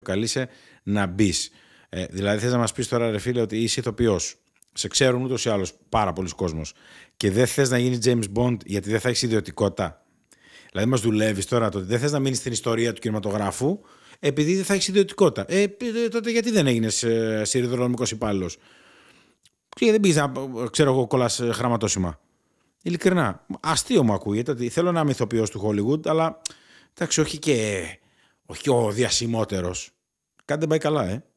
καλείσαι να μπει. Δηλαδή, θες να μας πεις τώρα, ρε φίλε, ότι είσαι ηθοποιός. Σε ξέρουν ούτως ή άλλως πάρα πολλοί κόσμος. Και δεν θες να γίνεις James Bond γιατί δεν θα έχεις ιδιωτικότητα. Δηλαδή, μας δουλεύεις τώρα το ότι δεν θες να μείνεις στην ιστορία του κινηματογράφου επειδή δεν θα έχεις ιδιωτικότητα. Τότε γιατί δεν έγινες σιδηροδρομικός υπάλληλος? Και δεν πήγες να, ξέρω εγώ, κολλάς χραματόσημα. Ειλικρινά. Αστείο μου ακούγεται ότι θέλω να είμαι ηθοποιός του Hollywood, αλλά εντάξει, όχι ο διασημότερος. Κάτι δεν πάει καλά,